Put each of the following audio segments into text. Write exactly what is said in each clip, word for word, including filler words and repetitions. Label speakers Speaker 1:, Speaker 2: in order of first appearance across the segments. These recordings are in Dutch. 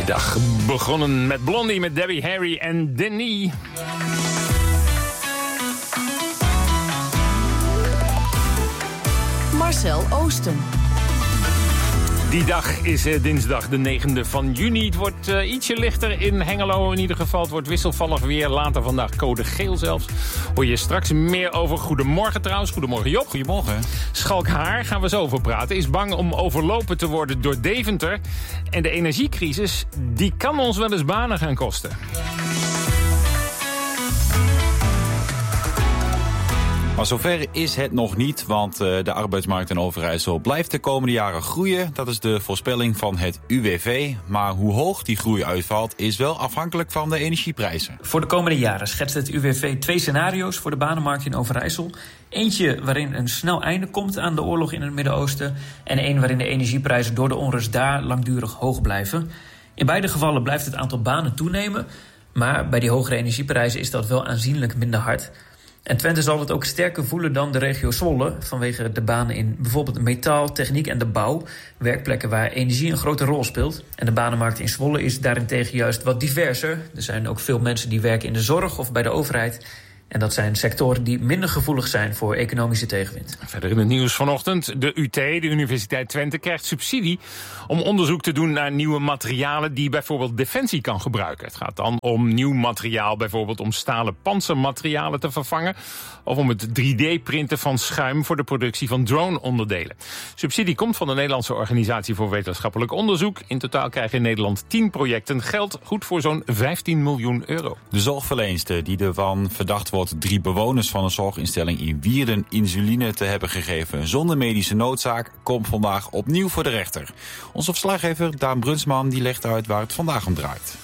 Speaker 1: Dag begonnen met Blondie, met Debbie Harry en Denis.
Speaker 2: Marcel Oosten.
Speaker 1: Die dag is uh, dinsdag de negende van juni. Het wordt uh, ietsje lichter in Hengelo in ieder geval. Het wordt wisselvallig weer. Later vandaag code geel zelfs. Hoor je straks meer over. Goedemorgen trouwens. Goedemorgen Job.
Speaker 3: Goedemorgen.
Speaker 1: Schalkhaar gaan we zo over praten. Is bang om overlopen te worden door Deventer. En de energiecrisis, die kan ons wel eens banen gaan kosten.
Speaker 3: Maar zover is het nog niet, want de arbeidsmarkt in Overijssel blijft de komende jaren groeien. Dat is de voorspelling van het U W V. Maar hoe hoog die groei uitvalt is wel afhankelijk van de energieprijzen.
Speaker 4: Voor de komende jaren schetst het U W V twee scenario's voor de banenmarkt in Overijssel. Eentje waarin een snel einde komt aan de oorlog in het Midden-Oosten. En één waarin de energieprijzen door de onrust daar langdurig hoog blijven. In beide gevallen blijft het aantal banen toenemen. Maar bij die hogere energieprijzen is dat wel aanzienlijk minder hard. En Twente zal het ook sterker voelen dan de regio Zwolle, vanwege de banen in bijvoorbeeld metaal, techniek en de bouw. Werkplekken waar energie een grote rol speelt. En de banenmarkt in Zwolle is daarentegen juist wat diverser. Er zijn ook veel mensen die werken in de zorg of bij de overheid. En dat zijn sectoren die minder gevoelig zijn voor economische tegenwind.
Speaker 1: Verder in het nieuws vanochtend. De U T, de Universiteit Twente, krijgt subsidie om onderzoek te doen naar nieuwe materialen die bijvoorbeeld Defensie kan gebruiken. Het gaat dan om nieuw materiaal, bijvoorbeeld om stalen panzermaterialen te vervangen. Of om het drie D-printen van schuim voor de productie van drone-onderdelen. Subsidie komt van de Nederlandse Organisatie voor Wetenschappelijk Onderzoek. In totaal krijgen in Nederland tien projecten geld, goed voor zo'n vijftien miljoen euro.
Speaker 3: De zorgverlenster die ervan verdacht wordt drie bewoners van een zorginstelling in Wierden insuline te hebben gegeven zonder medische noodzaak, komt vandaag opnieuw voor de rechter. Onze verslaggever Daan Brunsman die legt uit waar het vandaag om draait.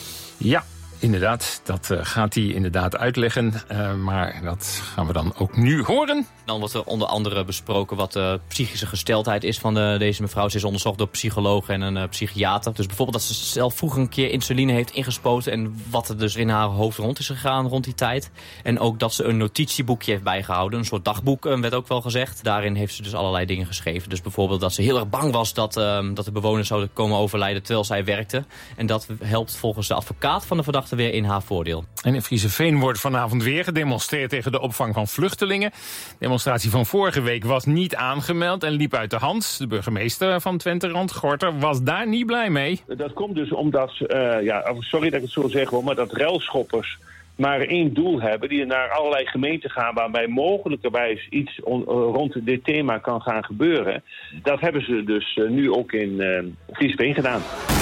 Speaker 1: Ja, inderdaad. Dat uh, gaat hij inderdaad uitleggen. Uh, maar dat gaan we dan ook nu horen.
Speaker 5: Dan wordt er onder andere besproken wat de psychische gesteldheid is van de, deze mevrouw. Ze is onderzocht door psychologen en een uh, psychiater. Dus bijvoorbeeld dat ze zelf vroeger een keer insuline heeft ingespoten en wat er dus in haar hoofd rond is gegaan rond die tijd. En ook dat ze een notitieboekje heeft bijgehouden. Een soort dagboek uh, werd ook wel gezegd. Daarin heeft ze dus allerlei dingen geschreven. Dus bijvoorbeeld dat ze heel erg bang was dat, uh, dat de bewoners zouden komen overlijden terwijl zij werkte. En dat helpt volgens de advocaat van de verdachte weer in haar voordeel.
Speaker 1: En in Frieseveen wordt vanavond weer gedemonstreerd tegen de opvang van vluchtelingen. De demonstratie van vorige week was niet aangemeld en liep uit de hand. De burgemeester van Twente, Rand Gorter, was daar niet blij mee.
Speaker 6: Dat komt dus omdat, uh, ja, sorry dat ik het zo zeg hoor, maar dat ruilschoppers maar één doel hebben, die naar allerlei gemeenten gaan waarbij mogelijkerwijs iets on, rond dit thema kan gaan gebeuren. Dat hebben ze dus uh, nu ook in uh, Frieseveen gedaan.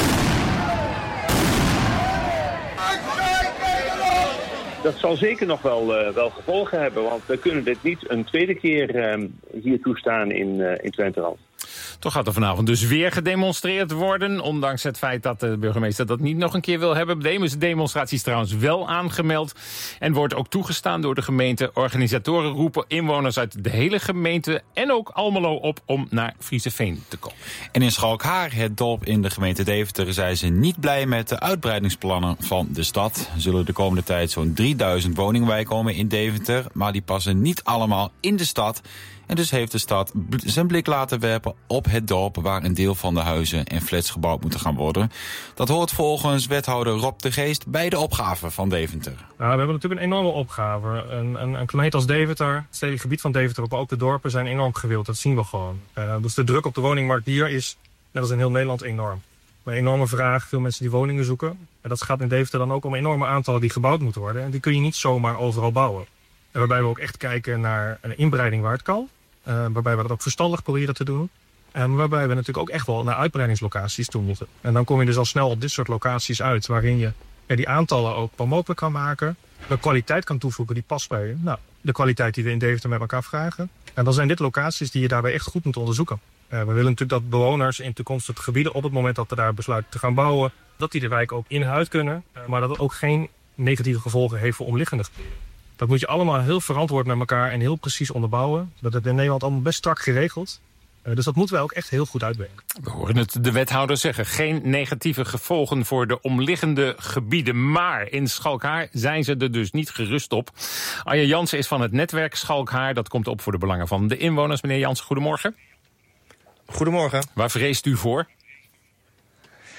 Speaker 6: Dat zal zeker nog wel, uh, wel gevolgen hebben, want we kunnen dit niet een tweede keer uh, hier toestaan in, uh, in Twente-Rand.
Speaker 1: Toch gaat er vanavond dus weer gedemonstreerd worden. Ondanks het feit dat de burgemeester dat niet nog een keer wil hebben. De demonstratie is trouwens wel aangemeld. En wordt ook toegestaan door de gemeente. Organisatoren roepen inwoners uit de hele gemeente en ook Almelo op om naar Frieseveen te komen.
Speaker 3: En in Schalkhaar, het dorp in de gemeente Deventer, zijn ze niet blij met de uitbreidingsplannen van de stad. Er zullen de komende tijd zo'n drieduizend woningen bijkomen in Deventer. Maar die passen niet allemaal in de stad. En dus heeft de stad zijn blik laten werpen op het dorp waar een deel van de huizen en flats gebouwd moeten gaan worden. Dat hoort volgens wethouder Rob de Geest bij de opgave van Deventer.
Speaker 7: Nou, we hebben natuurlijk een enorme opgave. Een, een, een gemeente als Deventer, het stedelijk gebied van Deventer, maar ook de dorpen zijn enorm gewild. Dat zien we gewoon. Uh, dus de druk op de woningmarkt hier is, net als in heel Nederland, enorm. Een enorme vraag, veel mensen die woningen zoeken. En dat gaat in Deventer dan ook om enorme aantallen die gebouwd moeten worden. En die kun je niet zomaar overal bouwen. En waarbij we ook echt kijken naar een inbreiding waar het kan. Uh, waarbij we dat ook verstandig proberen te doen. En waarbij we natuurlijk ook echt wel naar uitbreidingslocaties toe moeten. En dan kom je dus al snel op dit soort locaties uit. Waarin je ja, die aantallen ook wel mogelijk kan maken. De kwaliteit kan toevoegen die past bij nou, de kwaliteit die we in Deventer met elkaar vragen. En dan zijn dit locaties die je daarbij echt goed moet onderzoeken. Uh, we willen natuurlijk dat bewoners in toekomstige gebieden op het moment dat we daar besluiten te gaan bouwen, dat die de wijk ook in huis kunnen. Uh, maar dat het ook geen negatieve gevolgen heeft voor omliggende gebieden. Dat moet je allemaal heel verantwoord met elkaar en heel precies onderbouwen. Dat het in Nederland allemaal best strak geregeld. Uh, dus dat moeten wij ook echt heel goed uitwerken.
Speaker 1: We horen het de wethouder zeggen. Geen negatieve gevolgen voor de omliggende gebieden. Maar in Schalkhaar zijn ze er dus niet gerust op. Arjen Jansen is van het netwerk Schalkhaar. Dat komt op voor de belangen van de inwoners. Meneer Jansen, goedemorgen.
Speaker 8: Goedemorgen.
Speaker 1: Waar vreest u voor?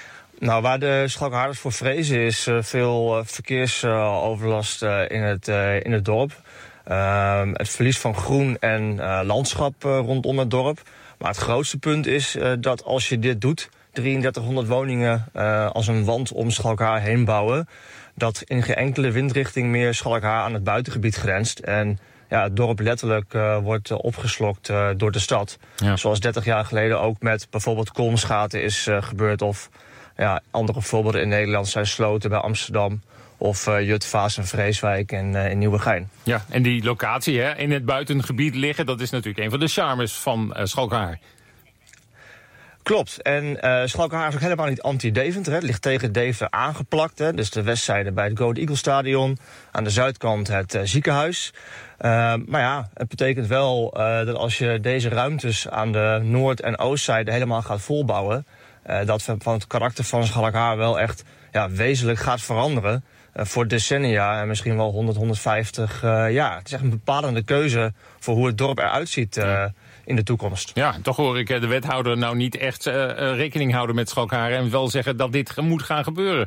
Speaker 2: Nou, waar de Schalkhaarders voor vrezen is uh, veel uh, verkeersoverlast uh, in, het, uh, in het dorp. Uh, het verlies van groen en uh, landschap uh, rondom het dorp. Maar het grootste punt is uh, dat als je dit doet, drieëndertighonderd woningen uh, als een wand om Schalkhaar heen bouwen, dat in geen enkele windrichting meer Schalkhaar aan het buitengebied grenst. En ja, het dorp letterlijk uh, wordt uh, opgeslokt uh, door de stad. Ja. Zoals dertig jaar geleden ook met bijvoorbeeld Kolmsgaten is uh, gebeurd. Of ja, andere voorbeelden in Nederland zijn Sloten bij Amsterdam. Of uh, Jutphaas en Vreeswijk en uh, in Nieuwegein.
Speaker 1: Ja, en die locatie hè, in het buitengebied liggen, dat is natuurlijk een van de charmes van uh, Schalkhaar.
Speaker 2: Klopt. En uh, Schalkhaar is ook helemaal niet anti-Deventer. Hè. Het ligt tegen Deventer aangeplakt. Hè. Dus de westzijde bij het Golden Eagle Stadion. Aan de zuidkant het uh, ziekenhuis. Uh, maar ja, het betekent wel uh, dat als je deze ruimtes aan de noord- en oostzijde helemaal gaat volbouwen, Uh, dat van het karakter van Schalkhaar wel echt ja, wezenlijk gaat veranderen. Uh, voor decennia en misschien wel honderd, honderdvijftig uh, jaar. Het is echt een bepalende keuze voor hoe het dorp eruit ziet uh, ja. in de toekomst.
Speaker 1: Ja, toch hoor ik de wethouder nou niet echt uh, rekening houden met Schalkhaar en wel zeggen dat dit moet gaan gebeuren.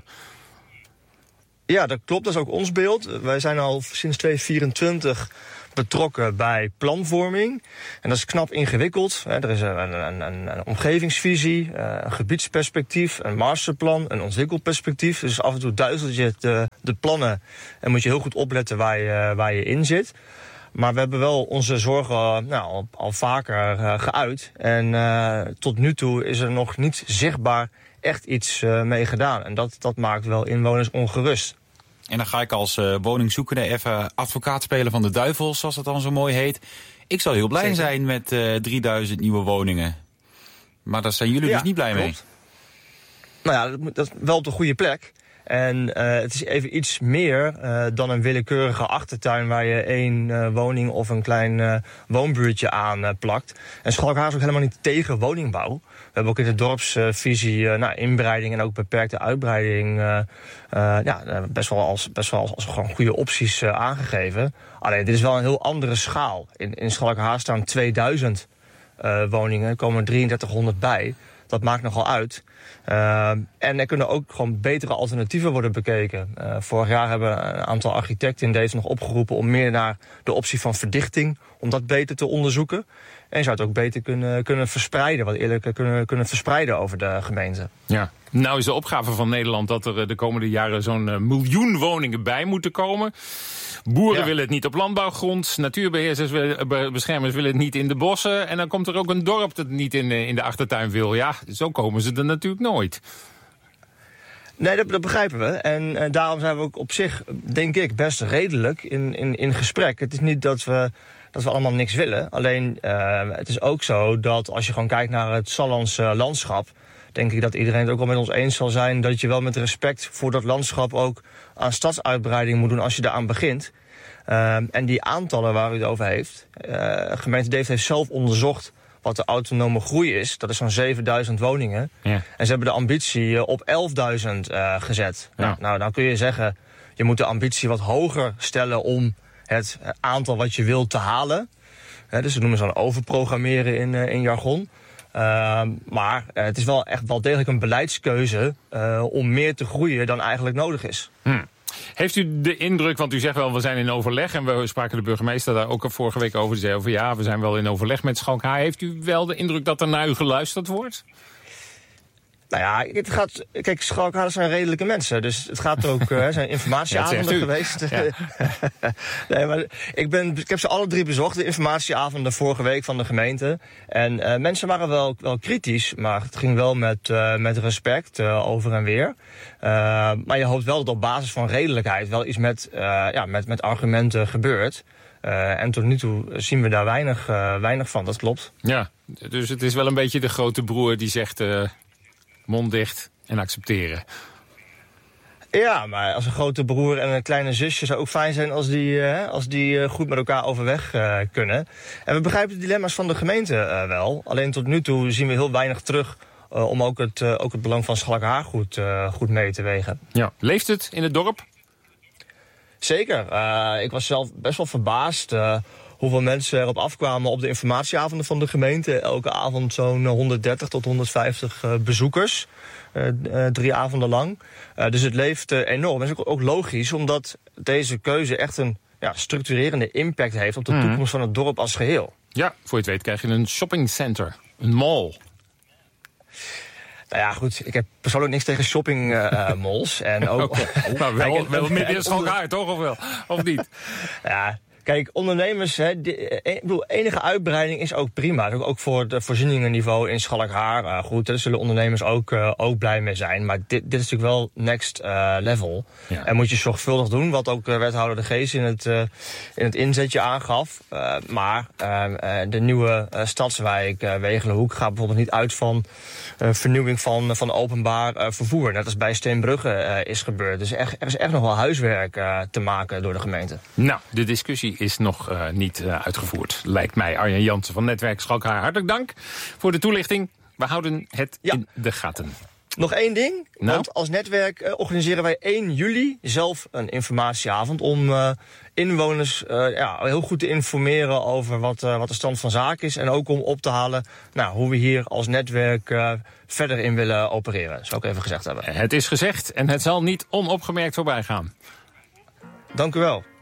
Speaker 2: Ja, dat klopt. Dat is ook ons beeld. Wij zijn al sinds tweeduizend vierentwintig betrokken bij planvorming. En dat is knap ingewikkeld. Er is een, een, een, een omgevingsvisie, een gebiedsperspectief, een masterplan, een ontwikkelperspectief. Dus af en toe duizelt je de, de plannen en moet je heel goed opletten waar je, waar je in zit. Maar we hebben wel onze zorgen nou, al, al vaker uh, geuit. En uh, tot nu toe is er nog niet zichtbaar echt iets uh, mee gedaan. En dat, dat maakt wel inwoners ongerust.
Speaker 3: En dan ga ik als uh, woningzoekende even advocaat spelen van de duivel, zoals dat dan zo mooi heet. Ik zou heel blij Zeker. zijn met uh, drieduizend nieuwe woningen. Maar daar zijn jullie ja, dus niet blij klopt. mee.
Speaker 2: Nou ja, dat is wel op de goede plek. En uh, het is even iets meer uh, dan een willekeurige achtertuin waar je één uh, woning of een klein uh, woonbuurtje aan uh, plakt. En Schalkhaar is ook helemaal niet tegen woningbouw. We hebben ook in de dorpsvisie uh, nou, inbreiding en ook beperkte uitbreiding uh, uh, ja, best wel als, best wel als, als gewoon goede opties uh, aangegeven. Alleen dit is wel een heel andere schaal. In, in Schalkhaar staan tweeduizend uh, woningen, er komen drieëndertighonderd bij. Dat maakt nogal uit. Uh, en er kunnen ook gewoon betere alternatieven worden bekeken. Uh, vorig jaar hebben een aantal architecten in deze nog opgeroepen om meer naar de optie van verdichting, om dat beter te onderzoeken. En je zou het ook beter kunnen, kunnen verspreiden, wat eerlijker kunnen, kunnen verspreiden over de gemeente.
Speaker 1: Ja, nou is de opgave van Nederland dat er de komende jaren zo'n uh, miljoen woningen bij moeten komen. Boeren ja. willen het niet op landbouwgrond, natuurbeheersers, willen, beschermers willen het niet in de bossen. En dan komt er ook een dorp dat het niet in, in de achtertuin wil. Ja, zo komen ze er natuurlijk nooit.
Speaker 2: Nee, dat, dat begrijpen we. En, en daarom zijn we ook op zich, denk ik, best redelijk in, in, in gesprek. Het is niet dat we, dat we allemaal niks willen. Alleen, uh, het is ook zo dat als je gewoon kijkt naar het Sallandse landschap, denk ik dat iedereen het ook wel met ons eens zal zijn dat je wel met respect voor dat landschap ook aan stadsuitbreiding moet doen als je daaraan begint. Uh, en die aantallen waar u het over heeft, uh, gemeente Deventer heeft zelf onderzocht wat de autonome groei is. Dat is zo'n zevenduizend woningen. Ja. En ze hebben de ambitie uh, op elfduizend uh, gezet. Ja. Nou, nou, dan kun je zeggen, je moet de ambitie wat hoger stellen om het aantal wat je wilt te halen. Uh, dus ze noemen ze dan overprogrammeren in, uh, in jargon. Uh, maar uh, het is wel echt wel degelijk een beleidskeuze uh, om meer te groeien dan eigenlijk nodig is.
Speaker 1: Hmm. Heeft u de indruk, want u zegt wel we zijn in overleg en we spraken de burgemeester daar ook vorige week over. Die zei over ja, we zijn wel in overleg met Schalkhaar. Heeft u wel de indruk dat er naar u geluisterd wordt?
Speaker 2: Nou ja, het gaat, kijk, Schalkhaarders zijn redelijke mensen. Dus het gaat ook, er uh, zijn informatieavonden ja, geweest. Ja. nee, maar ik, ben, ik heb ze alle drie bezocht, de informatieavonden vorige week van de gemeente. En uh, mensen waren wel, wel kritisch, maar het ging wel met, uh, met respect uh, over en weer. Uh, maar je hoopt wel dat op basis van redelijkheid wel iets met, uh, ja, met, met argumenten gebeurt. Uh, en tot nu toe zien we daar weinig, uh, weinig van, dat klopt.
Speaker 1: Ja, dus het is wel een beetje de grote broer die zegt Uh... mond dicht en accepteren.
Speaker 2: Ja, maar als een grote broer en een kleine zusje zou ook fijn zijn als die, uh, als die uh, goed met elkaar overweg uh, kunnen. En we begrijpen de dilemma's van de gemeente uh, wel. Alleen tot nu toe zien we heel weinig terug uh, om ook het, uh, ook het belang van Schalkhaar goed, uh, goed mee te wegen.
Speaker 1: Ja. Leeft het in het dorp?
Speaker 2: Zeker. Uh, ik was zelf best wel verbaasd Uh, hoeveel mensen erop afkwamen op de informatieavonden van de gemeente. Elke avond zo'n honderddertig tot honderdvijftig uh, bezoekers. Uh, uh, drie avonden lang. Uh, dus het leeft uh, enorm. Dat is ook, ook logisch, omdat deze keuze echt een ja, structurerende impact heeft op de mm-hmm. toekomst van het dorp als geheel.
Speaker 1: Ja, voor je het weet krijg je een shoppingcenter, een mall.
Speaker 2: Nou ja, goed, ik heb persoonlijk niks tegen shoppingmalls. Uh, en ook.
Speaker 1: Okay. Nou, wel, kijk, wel midden in Schalkhaar, toch? Of wel? Of niet?
Speaker 2: Ja. Kijk, ondernemers, hè, die, ik bedoel, enige uitbreiding is ook prima. Ook voor het voorzieningenniveau in Schalkhaar. Uh, goed, daar zullen ondernemers ook, uh, ook blij mee zijn. Maar dit, dit is natuurlijk wel next uh, level. Ja. En moet je zorgvuldig doen, wat ook uh, wethouder De Geest in het, uh, in het inzetje aangaf. Uh, maar uh, de nieuwe uh, stadswijk uh, Wegelenhoek gaat bijvoorbeeld niet uit van uh, vernieuwing van, van openbaar uh, vervoer. Net als bij Steenbrugge uh, is gebeurd. Dus echt, er is echt nog wel huiswerk uh, te maken door de gemeente.
Speaker 1: Nou, de discussie is nog uh, niet uh, uitgevoerd, lijkt mij. Arjen Jansen van Netwerk Schalkhaar, hartelijk dank voor de toelichting. We houden het ja. in de gaten.
Speaker 2: Nog één ding,
Speaker 1: nou?
Speaker 2: want als netwerk uh, organiseren wij één juli zelf een informatieavond om uh, inwoners uh, ja, heel goed te informeren over wat, uh, wat de stand van zaken is. En ook om op te halen nou, hoe we hier als netwerk uh, verder in willen opereren. Dat zou ik even gezegd hebben.
Speaker 1: Het is gezegd en het zal niet onopgemerkt voorbij gaan.
Speaker 2: Dank u wel.